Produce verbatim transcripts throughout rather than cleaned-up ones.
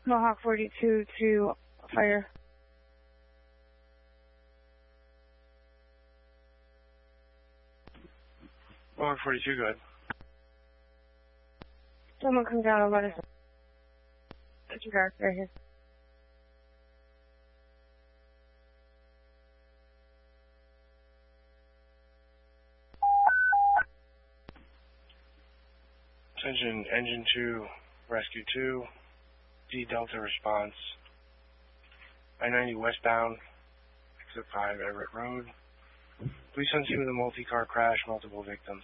Mohawk forty-two to fire. Mohawk forty-two, go ahead. Someone come down and let us know. It's dark right here. Attention, Engine two, Rescue two, D Delta response. I ninety westbound, exit five, Everett Road. Police on scene with a multi-car crash, multiple victims.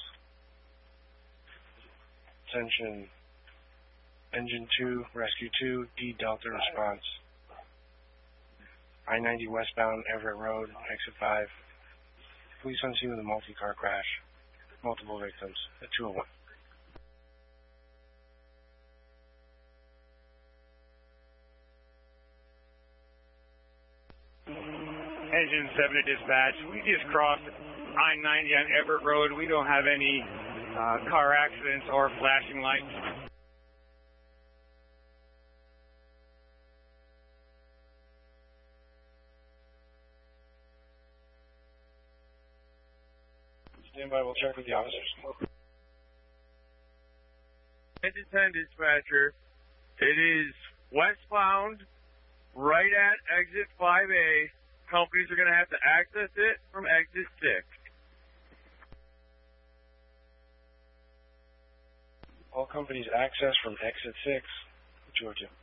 Attention, Engine two, Rescue two, D Delta response. I ninety westbound, Everett Road, exit five. Police on scene with a multi-car crash, multiple victims, at two oh one. Engine seven to dispatch. We just crossed I ninety on Everett Road. We don't have any uh, car accidents or flashing lights. Stand by, we'll check with the officers. Engine ten dispatcher. It is westbound, right at exit five A. Companies are going to have to access it from exit six. All companies access from exit six, two oh two.